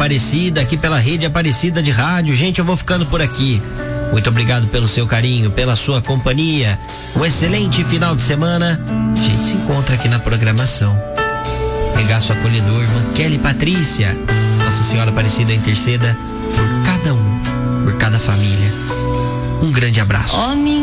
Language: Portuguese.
Aparecida, aqui pela Rede Aparecida de Rádio. Gente, eu vou ficando por aqui. Muito obrigado pelo seu carinho, pela sua companhia. Um excelente final de semana. A gente se encontra aqui na programação. Regaço acolhedor, irmã Kelly Patrícia. Nossa Senhora Aparecida interceda por cada um, por cada família. Um grande abraço.